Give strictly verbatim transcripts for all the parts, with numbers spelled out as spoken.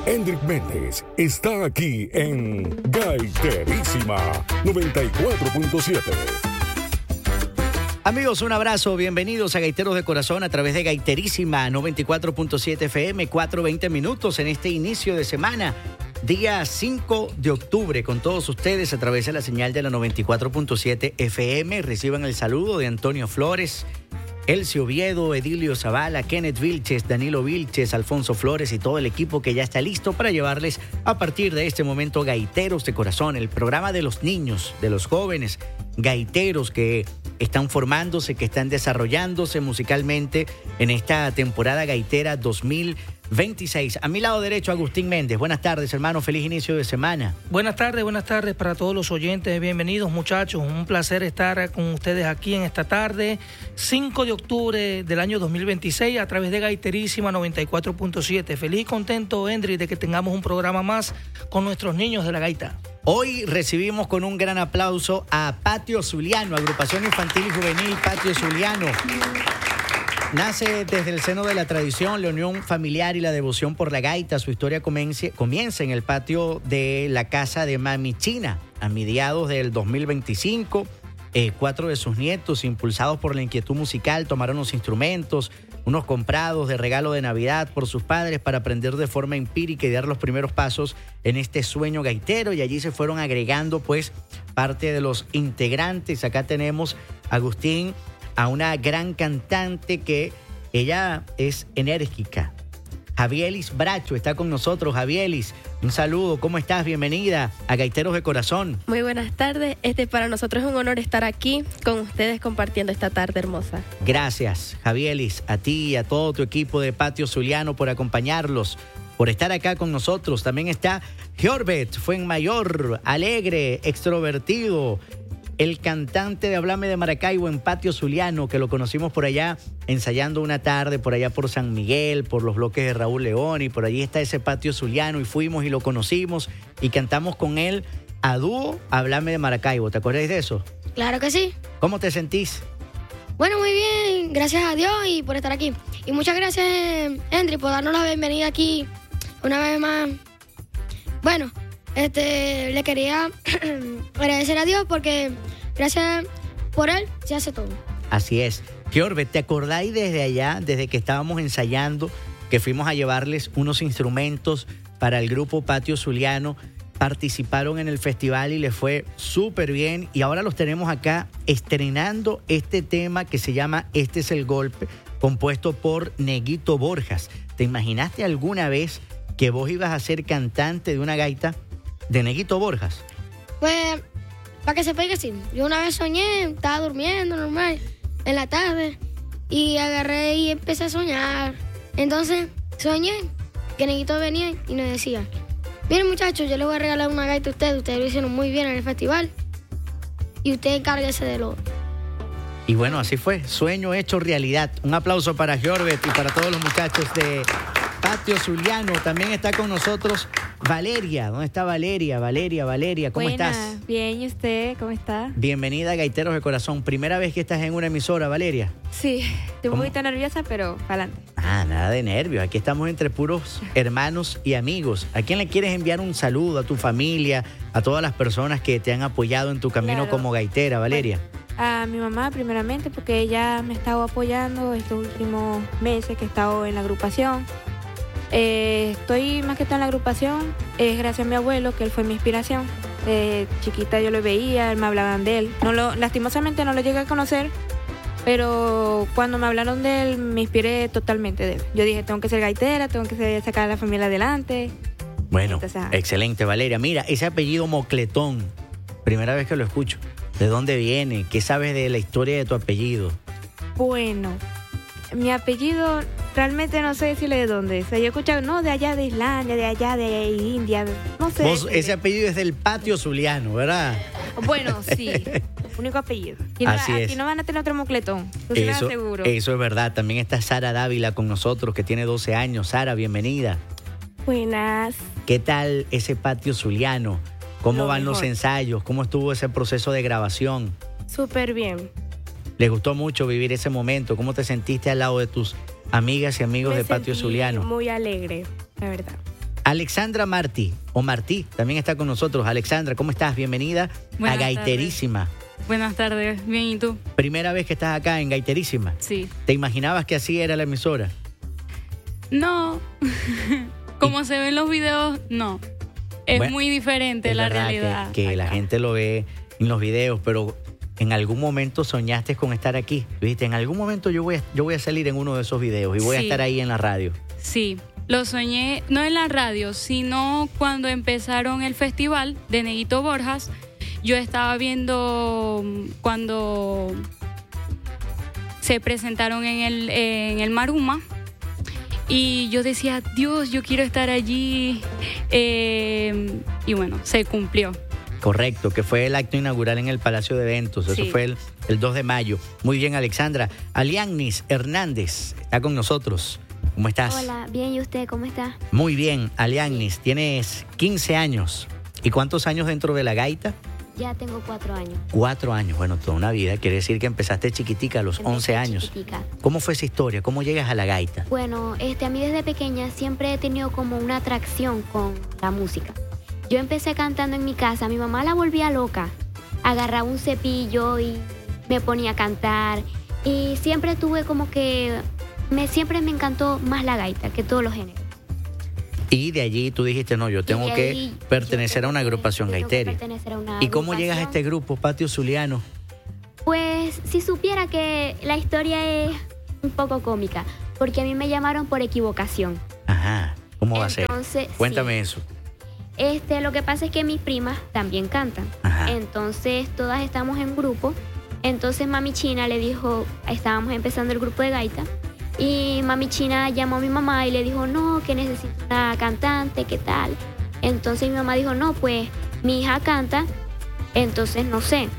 Endrick Méndez está aquí en Gaiterísima noventa y cuatro punto siete. Amigos, un abrazo, bienvenidos a Gaiteros de Corazón a través de Gaiterísima noventa y cuatro punto siete F M, cuatro veinte minutos en este inicio de semana, día cinco de octubre, con todos ustedes a través de la señal de la noventa y cuatro punto siete F M. Reciban el saludo de Antonio Flores, Elcio Oviedo, Edilio Zavala, Kenneth Vilches, Danilo Vilches, Alfonso Flores y todo el equipo que ya está listo para llevarles a partir de este momento Gaiteros de Corazón, el programa de los niños, de los jóvenes, gaiteros que están formándose, que están desarrollándose musicalmente en esta temporada gaitera dos mil veintiséis. A mi lado derecho, Agustín Méndez. Buenas tardes, hermano. Feliz inicio de semana. Buenas tardes, buenas tardes para todos los oyentes. Bienvenidos, muchachos. Un placer estar con ustedes aquí en esta tarde, cinco de octubre del año dos mil veintiséis, a través de Gaiterísima noventa y cuatro punto siete. Feliz y contento, Endri, de que tengamos un programa más con nuestros niños de la gaita. Hoy recibimos con un gran aplauso a Patio Zuliano, agrupación infantil y juvenil Patio Zuliano. Nace desde el seno de la tradición, la unión familiar y la devoción por la gaita. Su historia comienza, comienza en el patio de la casa de Mami China a mediados del dos mil veinticinco. Eh, cuatro de sus nietos, impulsados por la inquietud musical, tomaron los instrumentos, unos comprados de regalo de Navidad por sus padres para aprender de forma empírica y dar los primeros pasos en este sueño gaitero, y allí se fueron agregando pues parte de los integrantes. Acá tenemos a Agustín, a una gran cantante que ella es enérgica. Javielis Bracho está con nosotros. Javielis, un saludo, ¿cómo estás? Bienvenida a Gaiteros de Corazón. Muy buenas tardes. Este, para nosotros es un honor estar aquí con ustedes compartiendo esta tarde hermosa. Gracias, Javielis, a ti y a todo tu equipo de Patio Zuliano por acompañarlos, por estar acá con nosotros. También está Georbet Fuenmayor, alegre, extrovertido, el cantante de Háblame de Maracaibo en Patio Zuliano, que lo conocimos por allá ensayando una tarde, por allá por San Miguel, por los bloques de Raúl León, y por allí está ese Patio Zuliano, y fuimos y lo conocimos y cantamos con él a dúo Háblame de Maracaibo. ¿Te acuerdas de eso? Claro que sí. ¿Cómo te sentís? Bueno, muy bien, gracias a Dios y por estar aquí. Y muchas gracias, Endri, por darnos la bienvenida aquí una vez más. Bueno, este, le quería agradecer a Dios porque gracias por él se hace todo. Así es. Georbet, ¿te acordáis desde allá, desde que estábamos ensayando, que fuimos a llevarles unos instrumentos para el grupo Patio Zuliano? Participaron en el festival y les fue súper bien, y ahora los tenemos acá estrenando este tema que se llama Este es el Golpe, compuesto por Neguito Borjas. ¿Te imaginaste alguna vez que vos ibas a ser cantante de una gaita de Neguito Borjas? Pues, para que sepa que sí, yo una vez soñé, estaba durmiendo normal en la tarde y agarré y empecé a soñar. Entonces soñé que Neguito venía y nos decía: miren, muchachos, yo les voy a regalar una gaita a ustedes, ustedes lo hicieron muy bien en el festival y ustedes encárguense de lo. Y bueno, así fue, sueño hecho realidad. Un aplauso para Georbet y para todos los muchachos de Patio Zuliano. También está con nosotros Valeria. ¿Dónde está Valeria? Valeria, Valeria, ¿cómo Buena, estás? Bien, ¿y usted? ¿Cómo está? Bienvenida a Gaiteros de Corazón. ¿Primera vez que estás en una emisora, Valeria? Sí, estoy un ¿Cómo? poquito nerviosa, pero para adelante. Ah, nada de nervios. Aquí estamos entre puros hermanos y amigos. ¿A quién le quieres enviar un saludo? ¿A tu familia? ¿A todas las personas que te han apoyado en tu camino Claro. como gaitera, Valeria? A mi mamá, primeramente, porque ella me ha estado apoyando estos últimos meses que he estado en la agrupación. Eh, estoy más que todo en la agrupación, es gracias a mi abuelo, que él fue mi inspiración. De chiquita yo lo veía, él me hablaban de él. No lo, lastimosamente no lo llegué a conocer, pero cuando me hablaron de él me inspiré totalmente de él. Yo dije, tengo que ser gaitera, tengo que sacar a la familia adelante. Bueno, Entonces, ah. excelente, Valeria. Mira, ese apellido Mocletón, primera vez que lo escucho. ¿De dónde viene? ¿Qué sabes de la historia de tu apellido? Bueno, mi apellido realmente no sé decirle de dónde. O sea, yo he escuchado, no, de allá de Islandia, de allá de India, no sé. Vos, decirle. ese apellido es del Patio Zuliano, ¿verdad? Bueno, sí, único apellido. Aquí no, Así es. aquí no van a tener otro mocletón, eso sí me Eso, aseguro. eso es verdad. También está Sara Dávila con nosotros, que tiene doce años. Sara, bienvenida. Buenas. ¿Qué tal ese Patio Zuliano? ¿Cómo Lo van los mejor. ensayos? ¿Cómo estuvo ese proceso de grabación? Súper bien. ¿Les gustó mucho vivir ese momento? ¿Cómo te sentiste al lado de tus amigas y amigos Me de Patio sentí Zuliano? muy alegre, la verdad. Alexandra Martí, o Martí, también está con nosotros. Alexandra, ¿cómo estás? Bienvenida Buenas a Gaiterísima. Tardes. Buenas tardes, bien, ¿y tú? Primera vez que estás acá en Gaiterísima. Sí. ¿Te imaginabas que así era la emisora? No, como se ven los videos, no. Es Bueno, muy diferente es la verdad realidad. Que, que la acá. gente lo ve en los videos, pero en algún momento soñaste con estar aquí. Dijiste, en algún momento yo voy a, yo voy a salir en uno de esos videos y voy a Sí. estar ahí en la radio. Sí, lo soñé, no en la radio, sino cuando empezaron el festival de Neguito Borjas. Yo estaba viendo mm, cuando se presentaron en el, en el Maruma. Y yo decía, Dios, yo quiero estar allí. Eh, y bueno, se cumplió. Correcto, que fue el acto inaugural en el Palacio de Eventos. Eso Sí. fue el, el dos de mayo. Muy bien, Alexandra. Aliagnis Hernández está con nosotros. ¿Cómo estás? Hola, bien, ¿y usted cómo está? Muy bien, Aliagnis. Tienes quince años. ¿Y cuántos años dentro de la gaita? Ya tengo cuatro años. Cuatro años. Bueno, toda una vida. Quiere decir que empezaste chiquitica a los Empecé once años. chiquitica. ¿Cómo fue esa historia? ¿Cómo llegas a la gaita? Bueno, este, a mí desde pequeña siempre he tenido como una atracción con la música. Yo empecé cantando en mi casa, mi mamá la volvía loca. Agarraba un cepillo y me ponía a cantar. Y siempre tuve como que, me, siempre me encantó más la gaita que todos los géneros. Y de allí tú dijiste, no, yo tengo Y de que ahí pertenecer yo a una tengo que- agrupación yo tengo que gaiteria. pertenecer a una ¿Y cómo llegas a este agrupación. grupo, Patio Zuliano? Pues si supiera que la historia es un poco cómica, porque a mí me llamaron por equivocación. Ajá, ¿cómo va a ser? Entonces, Cuéntame sí. eso. Este, lo que pasa es que mis primas también cantan. Ajá. Entonces, todas estamos en grupo. Entonces, Mami China le dijo, estábamos empezando el grupo de gaita, y Mami China llamó a mi mamá y le dijo, no, que necesito una cantante, ¿qué tal? Entonces, mi mamá dijo, no, pues, mi hija canta, entonces no sé.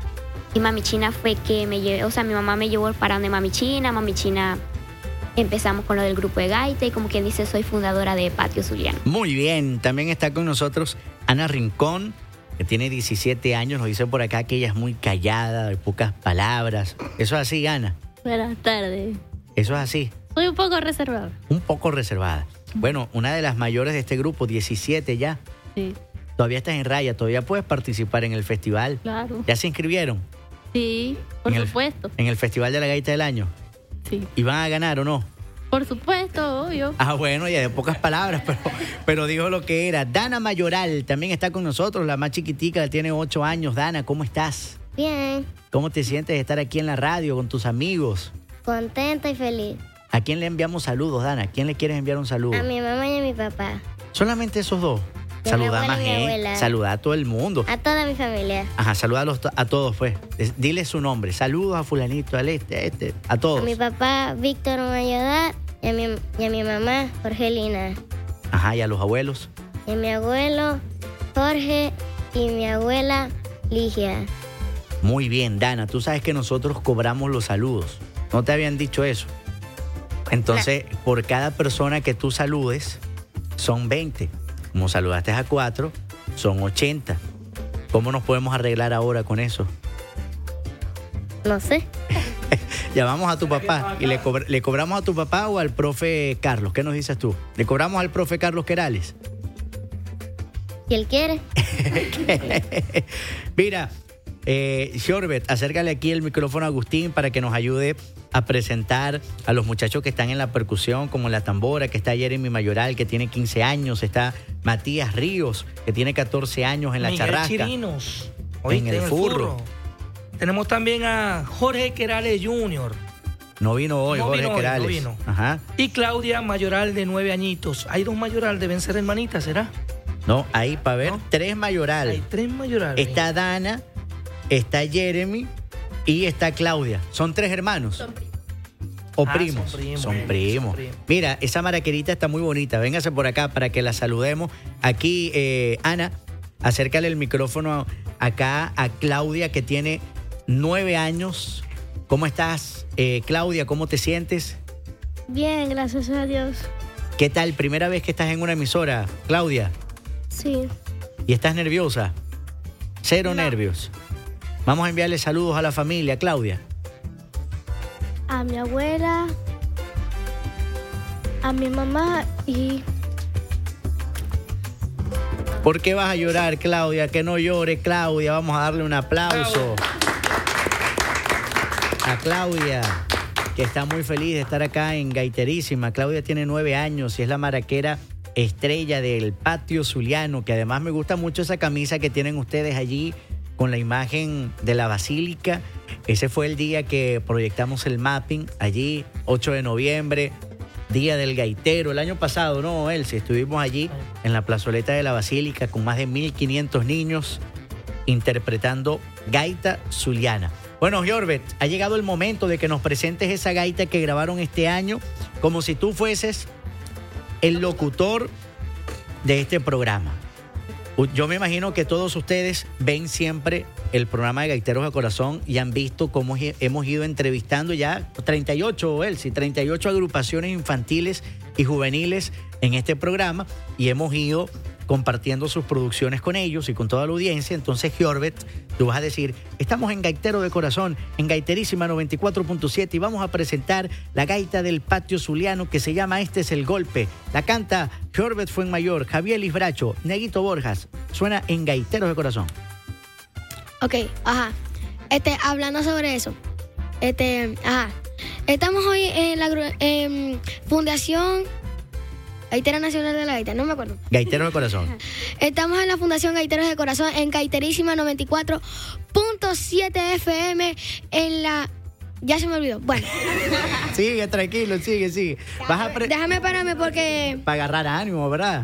Y Mami China fue que me llevó, o sea, mi mamá me llevó para donde Mami China, Mami China, empezamos con lo del grupo de gaita, y como quien dice, soy fundadora de Patio Zuliano. Muy bien, también está con nosotros Ana Rincón, que tiene diecisiete años. Nos dice por acá que ella es muy callada, de pocas palabras. ¿Eso es así, Ana? Buenas tardes. ¿Eso es así? Soy un poco reservada. Un poco reservada. Bueno, una de las mayores de este grupo, diecisiete ya. Sí, Todavía estás en raya, todavía puedes participar en el festival. claro. ¿Ya se inscribieron Sí, por En el- supuesto. en el Festival de la Gaita del Año? Sí. ¿Y van a ganar o no? Por supuesto, obvio. Ah, bueno, ya de pocas palabras, pero, pero dijo lo que era. Dana Mayoral también está con nosotros, la más chiquitica, tiene ocho años. Dana, ¿cómo estás? Bien, ¿Cómo te sientes de estar aquí en la radio con tus amigos? contenta y feliz. ¿A quién le enviamos saludos, Dana? ¿A quién le quieres enviar un saludo? A mi mamá y a mi papá. Solamente esos dos. Y a mi Saluda abuela más y mi gente. abuela. Saluda a todo el mundo. A toda mi familia. Ajá, saluda a, los to- a todos, pues. Es- Dile su nombre. Saludos a fulanito, al este, a este, a todos. A mi papá Víctor Mayodar y a mi, y a mi mamá Jorgelina. Ajá, y a los abuelos. Y a mi abuelo Jorge y mi abuela Ligia. Muy bien, Dana. Tú sabes que nosotros cobramos los saludos. ¿No te habían dicho eso? Entonces, por cada persona que tú saludes, son veinte. Como saludaste a cuatro, son ochenta. ¿Cómo nos podemos arreglar ahora con eso? No sé. Llamamos a tu papá y le, cobr- le cobramos a tu papá o al profe Carlos. ¿Qué nos dices tú? ¿Le cobramos al profe Carlos Querales? Si él quiere. Mira, eh, Shorbet, acércale aquí el micrófono a Agustín para que nos ayude a presentar a los muchachos que están en la percusión, como en la tambora, que está Jeremy Mayoral, que tiene quince años, está Matías Ríos, que tiene catorce años en la Miguel charrasca. Chirinos, En ¿oíste? el furro. Tenemos también a Jorge Querales junior No vino hoy, No Jorge vino hoy, Querales. no vino. Ajá. y Claudia Mayoral de nueve añitos. Hay dos Mayoral, deben ser hermanitas, ¿será? No, ahí para ver, ¿No? tres Mayoral. Hay tres Mayorales. Está Dana, está Jeremy y está Claudia. Son tres hermanos. O Ah, primos. son primos, Son eh, primos. son primos. Mira, esa maraquerita está muy bonita. Véngase por acá para que la saludemos. Aquí, eh, Ana, acércale el micrófono acá a Claudia, que tiene nueve años. ¿Cómo estás, eh, Claudia? ¿Cómo te sientes? Bien, gracias a Dios. ¿Qué tal? Primera vez que estás en una emisora, Claudia. Sí. ¿Y estás nerviosa? Cero nervios. Vamos a enviarle saludos a la familia, Claudia. A mi abuela, a mi mamá y ¿Por qué vas a llorar, Claudia? Que no llore, Claudia. Vamos a darle un aplauso a Claudia, que está muy feliz de estar acá en Gaiterísima. Claudia tiene nueve años y es la maraquera estrella del Patio Zuliano, que además me gusta mucho esa camisa que tienen ustedes allí con la imagen de la basílica. Ese fue el día que proyectamos el mapping allí, ocho de noviembre, Día del Gaitero. El año pasado, ¿no, Elsie? Estuvimos allí en la plazoleta de la basílica con más de mil quinientos niños interpretando gaita zuliana. Bueno, Jorbert, ha llegado el momento de que nos presentes esa gaita que grabaron este año, como si tú fueses el locutor de este programa. Yo me imagino que todos ustedes ven siempre el programa de Gaiteros de Corazón y han visto cómo hemos ido entrevistando ya treinta y ocho, Elsie, treinta y ocho agrupaciones infantiles y juveniles en este programa, y hemos ido compartiendo sus producciones con ellos y con toda la audiencia. Entonces, Jorbert, tú vas a decir, estamos en Gaitero de Corazón, en Gaiterísima noventa y cuatro punto siete, y vamos a presentar la gaita del Patio Zuliano que se llama Este es el Golpe. La canta Jorbert Fuenmayor, Javier Lisbracho, Neguito Borjas. Suena en Gaiteros de Corazón. Ok, ajá. Este, hablando sobre eso. Este, ajá. Estamos hoy en la en Fundación Gaitera Nacional de la Gaita, no me acuerdo. Gaiteros de Corazón. Estamos en la Fundación Gaiteros de Corazón en Gaiterísima noventa y cuatro punto siete F M en la... Ya se me olvidó. Bueno. Sigue, tranquilo, sigue, sigue. Vas a pre... Déjame pararme porque... Para agarrar ánimo, ¿verdad?